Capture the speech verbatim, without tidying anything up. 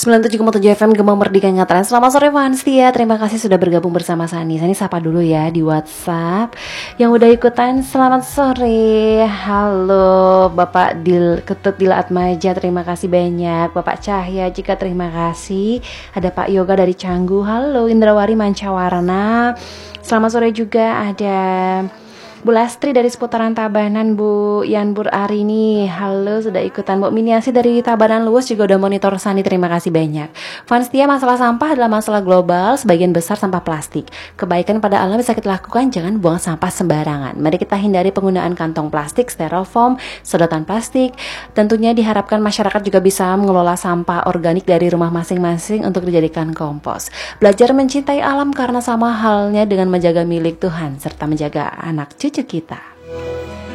sembilan puluh tujuh koma tujuh F M Gema Merdeka Ngataran. Selamat sore fans Tia, terima kasih sudah bergabung bersama Sani. Sani sapa dulu ya di WhatsApp yang udah ikutan. Selamat sore. Halo Bapak Dil Ketut Dila Atmaja, terima kasih banyak. Bapak Cahya Jika, terima kasih. Ada Pak Yoga dari Canggu. Halo Indrawari Mancawarna. Selamat sore juga. Ada Bu Lastri dari seputaran Tabanan, Bu Yanbur Arini, halo sudah ikutan. Bu Miniasi dari Tabanan Luwus juga udah monitor Sani, terima kasih banyak. Fans Tia, masalah sampah adalah masalah global, sebagian besar sampah plastik. Kebaikan pada alam bisa kita lakukan, jangan buang sampah sembarangan. Mari kita hindari penggunaan kantong plastik, styrofoam, sedotan plastik. Tentunya diharapkan masyarakat juga bisa mengelola sampah organik dari rumah masing-masing untuk dijadikan kompos. Belajar mencintai alam karena sama halnya dengan menjaga milik Tuhan serta menjaga anak cucu kita.